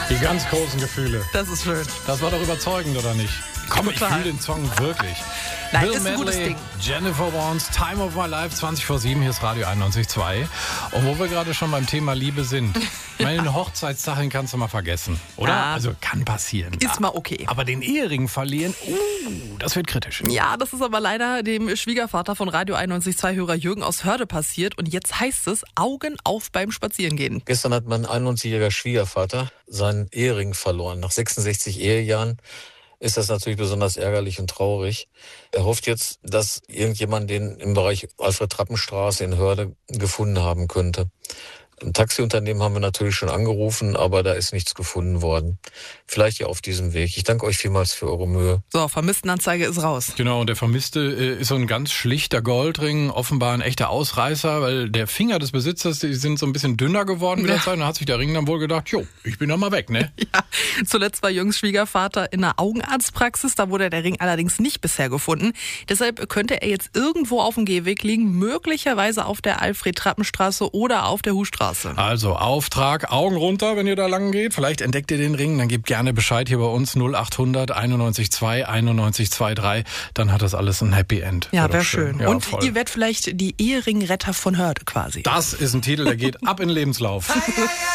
Die ganz großen Gefühle. Das ist schön. Das war doch überzeugend, oder nicht? Komm, ich fühle den Song wirklich. Nein, Bill ist ein gutes Medley, Ding. Jennifer Warnes, Time of My Life, 20 vor 7, hier ist Radio 91.2. Und wo wir gerade schon beim Thema Liebe sind. Meine Hochzeitssachen kannst du mal vergessen, oder? Ja. Also kann passieren. Ist mal okay. Aber den Ehering verlieren, das wird kritisch. Ja, das ist aber leider dem Schwiegervater von Radio 91.2-Hörer Jürgen aus Hörde passiert. Und jetzt heißt es, Augen auf beim Spazierengehen. Gestern hat mein 91-jähriger Schwiegervater seinen Ehering verloren. Nach 66 Ehejahren ist das natürlich besonders ärgerlich und traurig. Er hofft jetzt, dass irgendjemand den im Bereich Alfred-Trappen-Straße in Hörde gefunden haben könnte. Ein Taxiunternehmen haben wir natürlich schon angerufen, aber da ist nichts gefunden worden. Vielleicht ja auf diesem Weg. Ich danke euch vielmals für eure Mühe. So, Vermisstenanzeige ist raus. Genau, und der Vermisste ist so ein ganz schlichter Goldring, offenbar ein echter Ausreißer, weil der Finger des Besitzers, die sind so ein bisschen dünner geworden mit der Zeit. Und dann hat sich der Ring dann wohl gedacht, jo, ich bin doch mal weg, ne? Ja, zuletzt war Jürgens Schwiegervater in einer Augenarztpraxis. Da wurde der Ring allerdings nicht bisher gefunden. Deshalb könnte er jetzt irgendwo auf dem Gehweg liegen, möglicherweise auf der Alfred-Trappenstraße oder auf der Husstraße. Also Auftrag, Augen runter, wenn ihr da lang geht. Vielleicht entdeckt ihr den Ring, dann gebt gerne Bescheid hier bei uns 0800 91.2 91.23. Dann hat das alles ein Happy End. Ja, wäre schön. Ja, und voll. ihr werdet vielleicht die Eheringretter von Hörde quasi. Das ist ein Titel, der geht ab in den Lebenslauf.